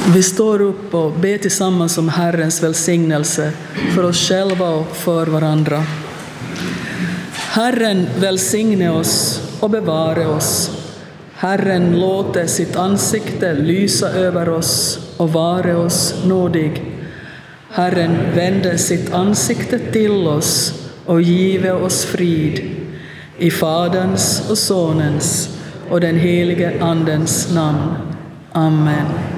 Vi står upp och ber tillsammans om Herrens välsignelse för oss själva och för varandra. Herren välsigne oss och bevare oss. Herren låter sitt ansikte lysa över oss och vare oss nådig. Herren vänder sitt ansikte till oss och give oss frid. I Faderns och Sonens och den helige Andens namn. Amen.